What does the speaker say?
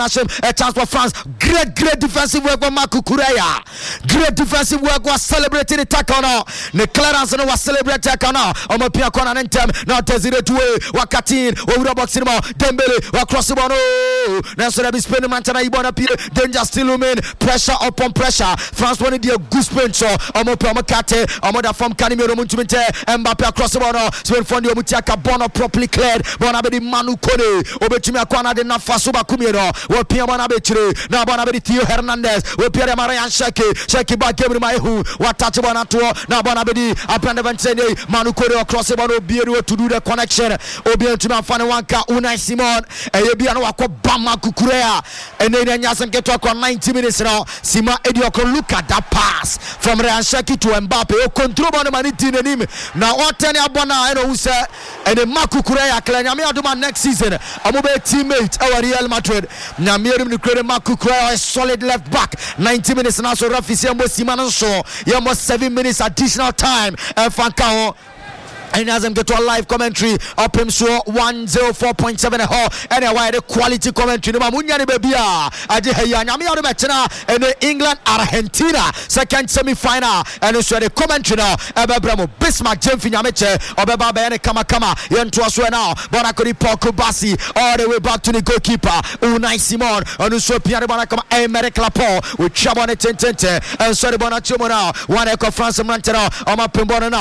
a chance for France. Great defensive work by Marco Correa. Great defensive work was celebrating the tackle now. The clearance was celebrating tackle now. Omo pia corner and tem. Now Desire Doué. Wakatin. Owura boxing ball. Dembele. Across the ball. Now so that be spending Manchester Ibona Pire. Danger still remain. Pressure upon pressure. France wanted the goose punch. Omo pia Makate. Omo da from Canimero Muntumente. Mbappe across the ball. Sven Fondi Omutiaka Bono properly cleared. Bona be Manu Kone. Obetumi akwana de Nafaso Bakumiro. We pia Bona Betri. Now Bona be Theo Hernandez. We pia Marian Sheki back game my who. What touch Bona to. Now Bona be Apanda Ventene. Manu Kone across the ball. Obiero to do the connection. Obiero to Mafana Wanka. Unai Simon. Ebiano Wako Bama Kukurea. And then Yasan get to 90 minutes now. Sima Edioko, look at that pass from Ryan Sheki to Mbappe. O control on the Maniti in him. Now what ten Abona I know who said and the Maku Kurea Klanyami Aduma next season. I'm a teammate our Real Madrid. Namirim to create Maku Kurea a solid left back. 90 minutes now so Rafi Siamo Simano show. You almost 7 minutes additional time. And Fankao. And as I'm get to a live commentary up him show 104.7 and a wide quality commentary. Mamunyani Bebia, Ajeya, Yami Machina, and England Argentina second semi-final. And also the commentary now. Ebebramo Bismarck Jemfi Yamiche, Obeba Bene Kamakama, Yentuaswe now, Bonakoni Poko Bassi, all the way back to the goalkeeper, Unai Simon, and also Pierre Bonakama, Emerick Laporte with Chabone Tentente, and sorry Bonachumo now, one echo France Mantera, Oma Pimbona now.